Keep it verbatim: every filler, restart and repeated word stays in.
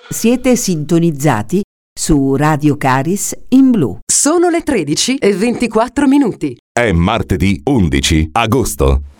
Siete sintonizzati su Radio Caris in blu. Sono le tredici e ventiquattro minuti. È martedì undici agosto.